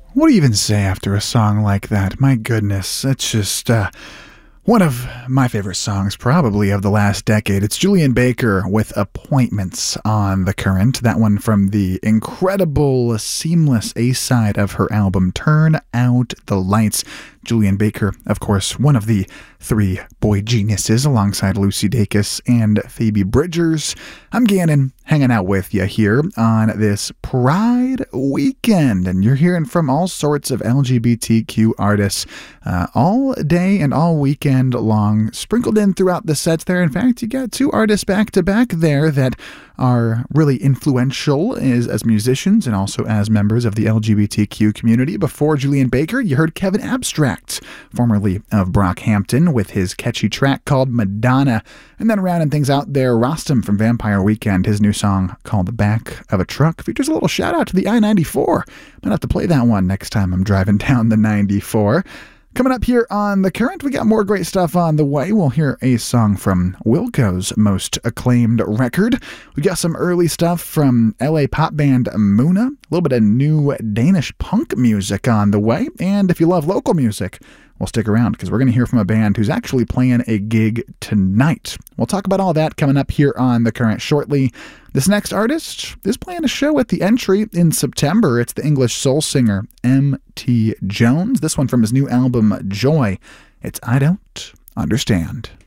What do you even say after a song like that? My goodness, it's just one of my favorite songs probably of the last decade. It's Julien Baker with Appointments on The Current. That one from the incredible, seamless A-side of her album Turn Out the Lights. Julien Baker, of course, one of the three boy geniuses alongside Lucy Dacus and Phoebe Bridgers. I'm Gannon, hanging out with you here on this Pride weekend, and you're hearing from all sorts of LGBTQ artists all day and all weekend long, sprinkled in throughout the sets there. In fact, you got two artists back-to-back there that are really influential as musicians and also as members of the LGBTQ community. Before Julien Baker, you heard Kevin Abstract, formerly of Brockhampton, with his catchy track called Madonna. And then rounding things out there, Rostam from Vampire Weekend, his new song called The Back of a Truck, features a little shout out to the I-94. Might have to play that one next time I'm driving down the 94. Coming up here on The Current, we got more great stuff on the way. We'll hear a song from Wilco's most acclaimed record. We got some early stuff from LA pop band Muna, a little bit of new Danish punk music on the way. And if you love local music, well, stick around because we're going to hear from a band who's actually playing a gig tonight. We'll talk about all that coming up here on The Current shortly. This next artist is playing a show at the Entry in September. It's the English soul singer M.T. Jones. This one from his new album, Joy. It's I Don't Understand.